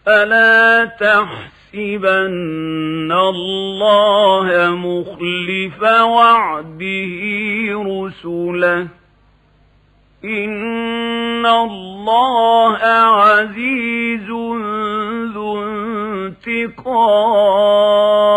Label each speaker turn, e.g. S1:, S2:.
S1: فلا تحسبن الله مخلف وعده رسله إن الله عزيز ذو انتقام.